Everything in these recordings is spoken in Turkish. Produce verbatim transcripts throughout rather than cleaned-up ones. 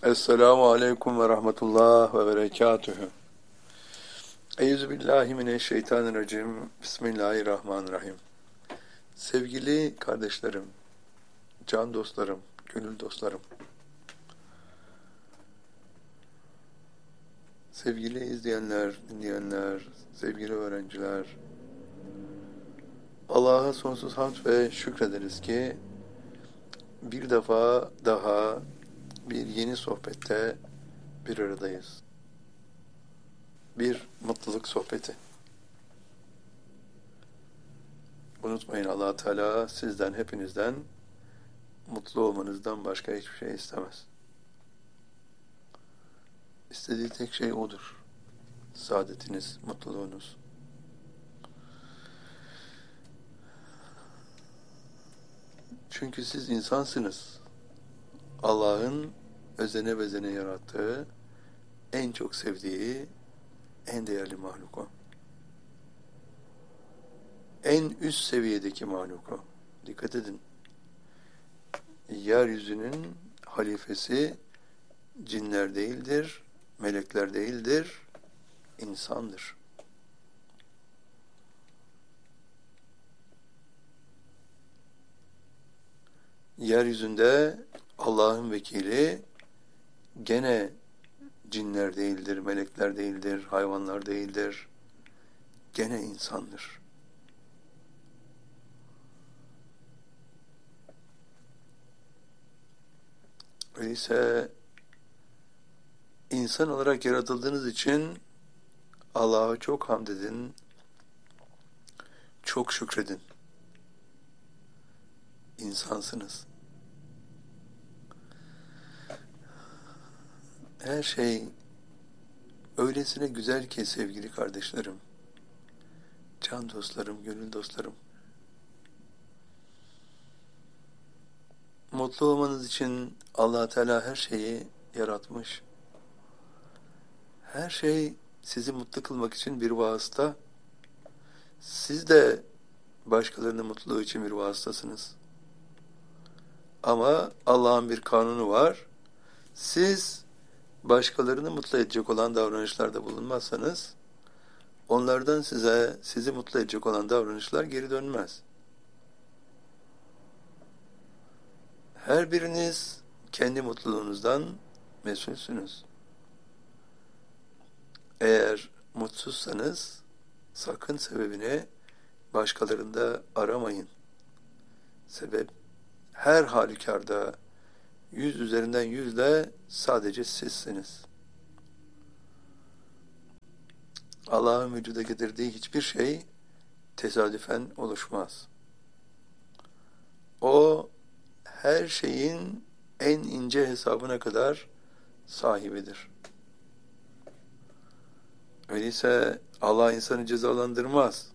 Esselamu aleyküm ve rahmetullah ve berekatühü. Euzubillahimineşşeytanirracim. Bismillahirrahmanirrahim. Sevgili kardeşlerim, can dostlarım, gönül dostlarım, sevgili izleyenler, dinleyenler, sevgili öğrenciler, Allah'a sonsuz hamd ve şükrederiz ki bir defa daha bir yeni sohbette bir aradayız. Bir mutluluk sohbeti. Unutmayın, Allah Teala sizden, hepinizden mutlu olmanızdan başka hiçbir şey istemez. İstediği tek şey odur. Saadetiniz, mutluluğunuz. Çünkü siz insansınız. Allah'ın özene bezene yarattığı, en çok sevdiği, en değerli mahluk o. En üst seviyedeki mahluk o. Dikkat edin. Yeryüzünün halifesi cinler değildir, melekler değildir, insandır. Yeryüzünde Allah'ın vekili gene cinler değildir, melekler değildir, hayvanlar değildir, gene insandır. Öyleyse insan olarak yaratıldığınız için Allah'a çok hamd edin, çok şükredin. İnsansınız. Her şey öylesine güzel ki sevgili kardeşlerim, can dostlarım, gönül dostlarım. Mutlu olmanız için Allah Teala her şeyi yaratmış. Her şey sizi mutlu kılmak için bir vasıta. Siz de başkalarının mutluluğu için bir vasıtasınız. Ama Allah'ın bir kanunu var. Siz başkalarını mutlu edecek olan davranışlarda bulunmazsanız, onlardan size, sizi mutlu edecek olan davranışlar geri dönmez. Her biriniz kendi mutluluğunuzdan mesulsünüz. Eğer mutsuzsanız, sakın sebebini başkalarında aramayın. Sebep, her halükarda yüz üzerinden yüzle sadece sizsiniz. Allah'ın vücuda getirdiği hiçbir şey tesadüfen oluşmaz. O, her şeyin en ince hesabına kadar sahibidir. Öyleyse Allah insanı cezalandırmaz.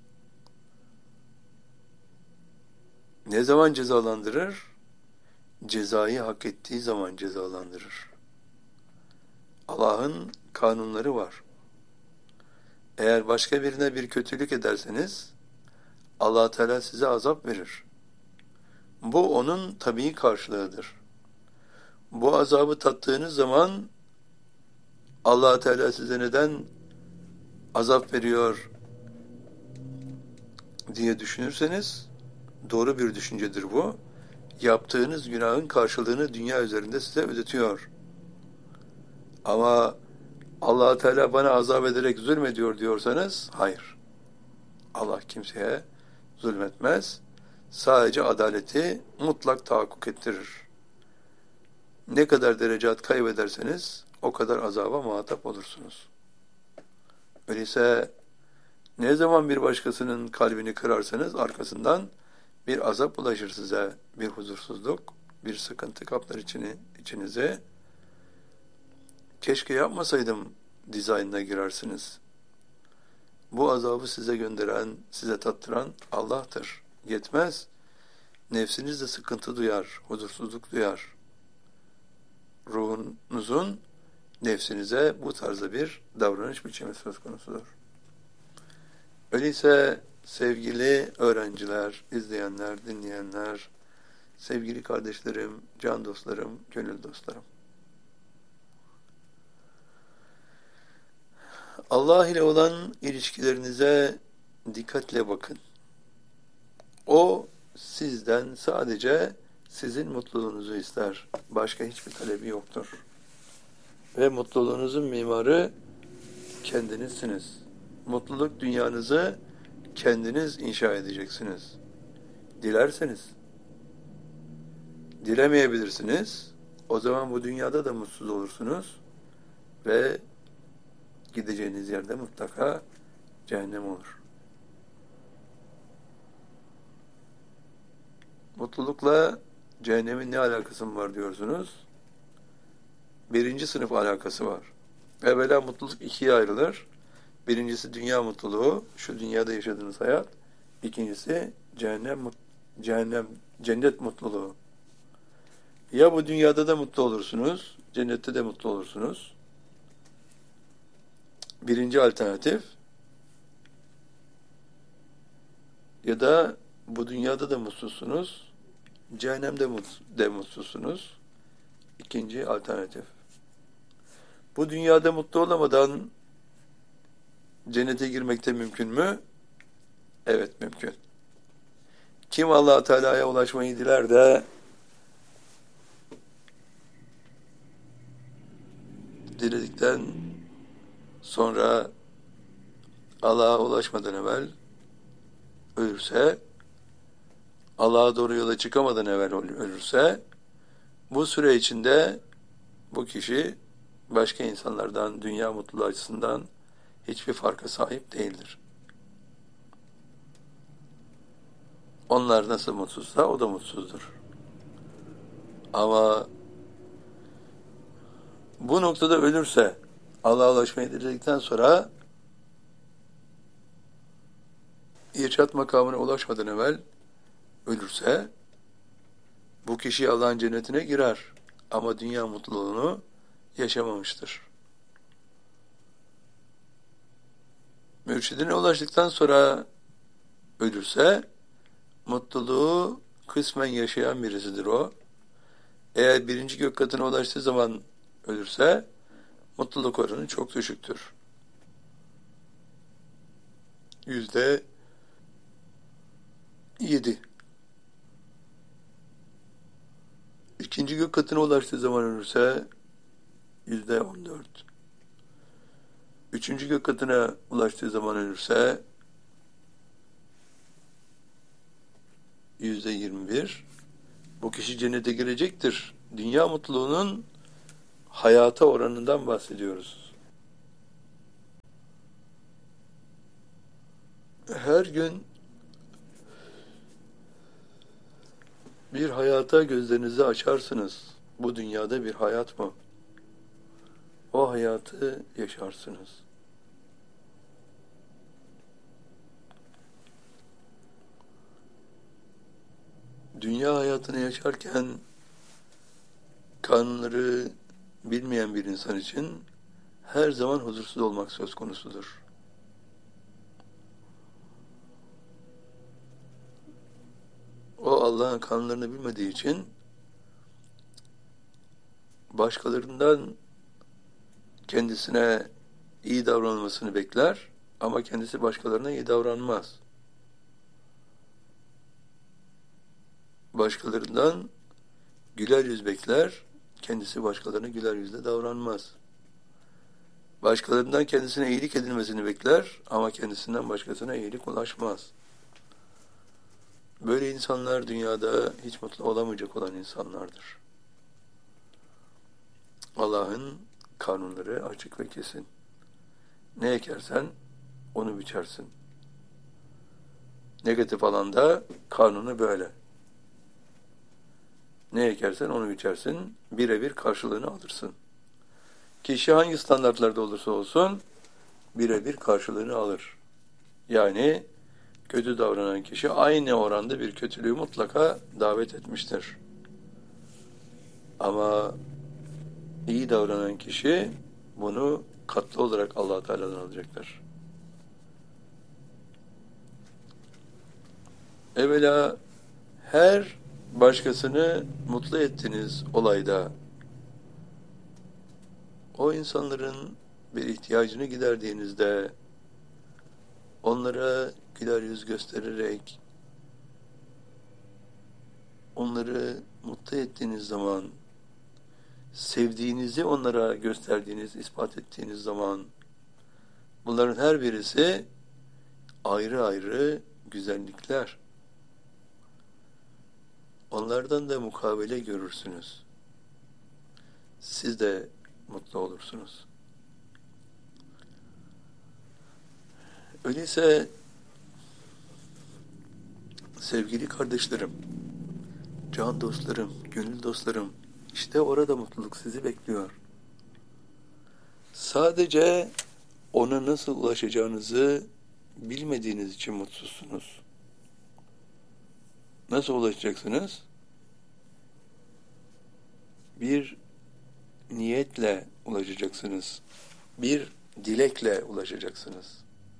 Ne zaman cezalandırır? Cezayı hak ettiği zaman cezalandırır. Allah'ın kanunları var. Eğer başka birine bir kötülük ederseniz, Allah Teala size azap verir. Bu onun tabii karşılığıdır. Bu azabı tattığınız zaman Allah Teala size neden azap veriyor diye düşünürseniz, doğru bir düşüncedir bu. Yaptığınız günahın karşılığını dünya üzerinde size ödetiyor. Ama Allah Teala bana azap ederek zulmediyor diyorsanız, hayır. Allah kimseye zulmetmez. Sadece adaleti mutlak tahakkuk ettirir. Ne kadar derecat kaybederseniz o kadar azaba muhatap olursunuz. Öyleyse ne zaman bir başkasının kalbini kırarsanız arkasından bir azap ulaşır size, bir huzursuzluk, bir sıkıntı kaplar içini, içinize. Keşke yapmasaydım dizaynına girersiniz. Bu azabı size gönderen, size tattıran Allah'tır. Yetmez. Nefsiniz de sıkıntı duyar, huzursuzluk duyar. Ruhunuzun nefsinize bu tarzda bir davranış biçimi söz konusudur. Öyleyse sevgili öğrenciler, izleyenler, dinleyenler, sevgili kardeşlerim, can dostlarım, gönül dostlarım. Allah ile olan ilişkilerinize dikkatle bakın. O sizden sadece sizin mutluluğunuzu ister. Başka hiçbir talebi yoktur. Ve mutluluğunuzun mimarı kendinizsiniz. Mutluluk dünyanızı kendiniz inşa edeceksiniz. Dilerseniz. Dilemeyebilirsiniz. O zaman bu dünyada da mutsuz olursunuz. Ve gideceğiniz yerde mutlaka cehennem olur. Mutlulukla cehennemin ne alakası mı var diyorsunuz? Birinci sınıf alakası var. Evvela mutluluk ikiye ayrılır. Birincisi dünya mutluluğu, şu dünyada yaşadığınız hayat. İkincisi cehennem, cehennem, cennet mutluluğu. Ya bu dünyada da mutlu olursunuz, cennette de mutlu olursunuz. Birinci alternatif. Ya da bu dünyada da mutsuzsunuz, cehennemde de mutsuzsunuz. İkinci alternatif. Bu dünyada mutlu olamadan cennete girmekte mümkün mü? Evet, mümkün. Kim Allah-u Teala'ya ulaşmayı diler de diledikten sonra Allah'a ulaşmadan evvel ölürse, Allah'a doğru yola çıkamadan evvel ölürse, bu süre içinde bu kişi başka insanlardan dünya mutluluğu açısından hiçbir farka sahip değildir. Onlar nasıl mutsuzsa o da mutsuzdur. Ama bu noktada ölürse, Allah'a ulaşmayı diledikten sonra irşat makamına ulaşmadan evvel ölürse, bu kişi Allah'ın cennetine girer. Ama dünya mutluluğunu yaşamamıştır. Mürşidine ulaştıktan sonra ölürse, mutluluğu kısmen yaşayan birisidir o. Eğer birinci gök katına ulaştığı zaman ölürse, mutluluk oranı çok düşüktür. Yüzde yedi. İkinci gök katına ulaştığı zaman ölürse, yüzde on dört. Üçüncü gök katına ulaştığı zaman ölürse, yüzde yirmi bir. Bu kişi cennete girecektir. Dünya mutluluğunun hayata oranından bahsediyoruz. Her gün bir hayata gözlerinizi açarsınız. Bu dünyada bir hayat mı? O hayatı yaşarsınız. Dünya hayatını yaşarken kanunları bilmeyen bir insan için her zaman huzursuz olmak söz konusudur. O Allah'ın kanunlarını bilmediği için başkalarından kendisine iyi davranılmasını bekler ama kendisi başkalarına iyi davranmaz. Başkalarından güler yüz bekler, kendisi başkalarına güler yüzle davranmaz. Başkalarından kendisine iyilik edilmesini bekler ama kendisinden başkasına iyilik ulaşmaz. Böyle insanlar dünyada hiç mutlu olamayacak olan insanlardır. Allah'ın kanunları açık ve kesin. Ne ekersen onu biçersin. Negatif alanda kanunu böyle. Ne ekersen onu biçersin, birebir karşılığını alırsın. Kişi hangi standartlarda olursa olsun birebir karşılığını alır. Yani kötü davranan kişi aynı oranda bir kötülüğü mutlaka davet etmiştir. Ama iyi davranan kişi bunu katlı olarak Allah-u Teala'dan alacaktır. Evvela her başkasını mutlu ettiğiniz olayda o insanların bir ihtiyacını giderdiğinizde, onlara güler yüz göstererek, onları mutlu ettiğiniz zaman, sevdiğinizi onlara gösterdiğiniz, ispat ettiğiniz zaman, bunların her birisi ayrı ayrı güzellikler. Onlardan da mukabele görürsünüz. Siz de mutlu olursunuz. Öyleyse sevgili kardeşlerim, can dostlarım, gönül dostlarım, işte orada mutluluk sizi bekliyor. Sadece ona nasıl ulaşacağınızı bilmediğiniz için mutsuzsunuz. Nasıl ulaşacaksınız? Bir niyetle ulaşacaksınız. Bir dilekle ulaşacaksınız.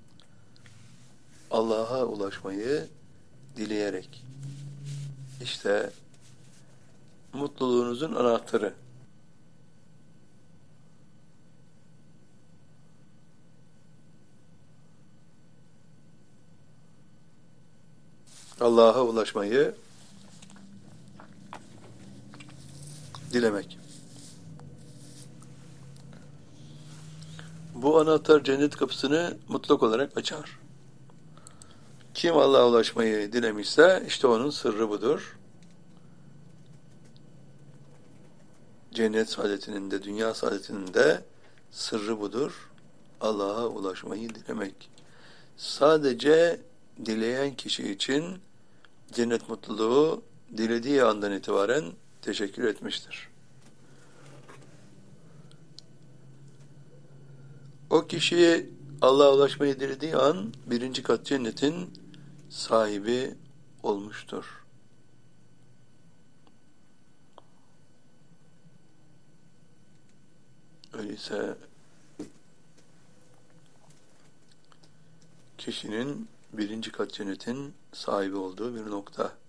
Allah'a ulaşmayı dileyerek. İşte mutluluğunuzun anahtarı. Allah'a ulaşmayı dilemek. Bu anahtar cennet kapısını mutlak olarak açar. Kim Allah'a ulaşmayı dilemişse işte onun sırrı budur. Cennet saadetinin de dünya saadetinin de sırrı budur. Allah'a ulaşmayı dilemek. Sadece dileyen kişi için cennet mutluluğu dilediği andan itibaren teşekkür etmiştir. O kişi Allah'a ulaşmayı dilediği an birinci kat cennetin sahibi olmuştur. Öyleyse kişinin birinci kat cennetin sahibi olduğu bir nokta.